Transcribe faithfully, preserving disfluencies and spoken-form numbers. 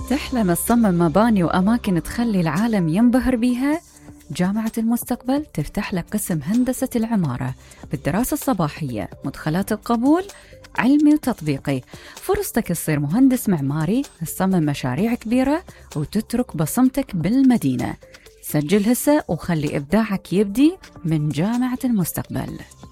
تحلم تصمم مباني وأماكن تخلي العالم ينبهر بيها؟ جامعة المستقبل تفتح لك قسم هندسة العمارة بالدراسة الصباحية، مدخلات القبول علمي وتطبيقي. فرصتك تصير مهندس معماري، تصمم مشاريع كبيرة وتترك بصمتك بالمدينة. سجل هسه وخلي إبداعك يبدي من جامعة المستقبل.